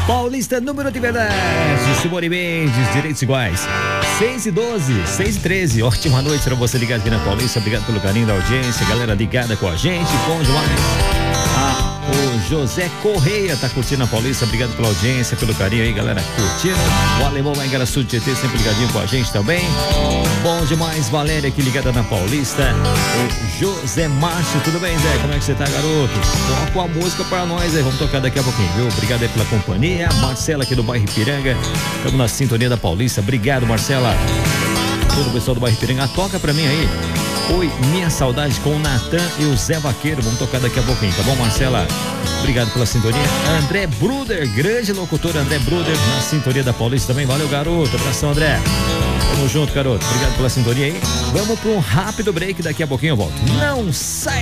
Paulista, número de verdade. Simone Mendes, direitos iguais. 6:12, 6:13. Ótima noite pra você ligado aqui na Paulista. Obrigado pelo carinho da audiência. Galera ligada com a gente. Bom demais. O José Correia tá curtindo a Paulista. Obrigado pela audiência, pelo carinho aí, galera curtindo. O Alemão lá em Garaçu de Tietê, sempre ligadinho com a gente também. Bom demais, Valéria aqui ligada na Paulista. O José Márcio, tudo bem, Zé? Como é que você tá, garoto? Toca a música pra nós aí, vamos tocar daqui a pouquinho, viu? Obrigado aí pela companhia. Marcela aqui do bairro Ipiranga. Estamos na sintonia da Paulista. Obrigado, Marcela. Todo o pessoal do bairro Ipiranga, toca pra mim aí. Oi, minha saudade com o Natan e o Zé Vaqueiro. Vamos tocar daqui a pouquinho, tá bom, Marcela? Obrigado pela sintonia. André Bruder, grande locutor André Bruder, na sintonia da Paulista também. Valeu, garoto. Abração, André. Tamo junto, garoto. Obrigado pela sintonia aí. Vamos para um rápido break. Daqui a pouquinho eu volto. Não sai